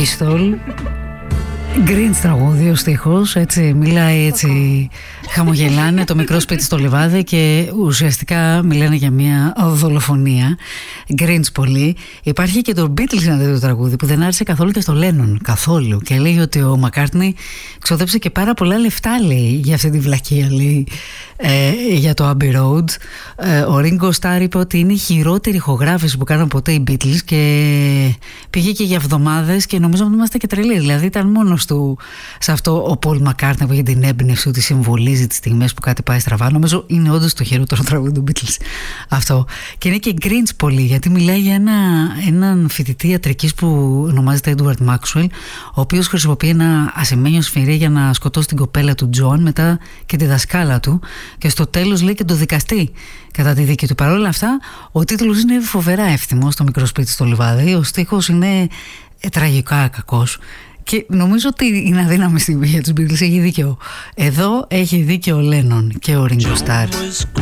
Pistol. Grinch τραγούδι, ο στίχος, έτσι μιλάει, έτσι χαμογελάνε, το μικρό σπίτι στο λιβάδι και ουσιαστικά μιλάνε για μια δολοφονία. Grinch πολύ. Υπάρχει και το Beatles ένα τέτοιο τραγούδι που δεν άρεσε καθόλου και στο Lennon, καθόλου, και λέει ότι ο McCartney ξοδέψε και πάρα πολλά λεφτά, λέει, για αυτή τη βλακεία, λέει, για το Abbey Road. Ο Ringo Starr είπε ότι είναι η χειρότερη ηχογράφηση που κάναν ποτέ οι Beatles και πήγε και για εβδομάδες και νομίζω ότι είμαστε και τρελοί. Δηλαδή ήταν μόνος του σε αυτό ο Paul McCartney που έχει την έμπνευση ότι συμβολίζει τις στιγμές που κάτι πάει στραβά. Νομίζω είναι όντως το χειρότερο τραγούδι του Beatles αυτό. Και είναι και Grinch πολύ, γιατί μιλάει για έναν φοιτητή ιατρικής που ονομάζεται Edward Maxwell, ο οποίος χρησιμοποιεί ένα ασημένιο σφυρί για να σκοτώσει την κοπέλα του John, μετά και τη δασκάλα του, και στο τέλος λέει και το δικαστή κατά τη δίκη του. Παρ' όλα αυτά, ο τίτλος είναι φοβερά εύθυμος, το μικρό σπίτι στο λιβάδι. Ο στίχος είναι τραγικά κακός. Και νομίζω ότι είναι αδύναμη στιγμή για τους Beatles. Έχει δίκιο. Εδώ έχει δίκιο ο Lennon και ο Ringo Starr.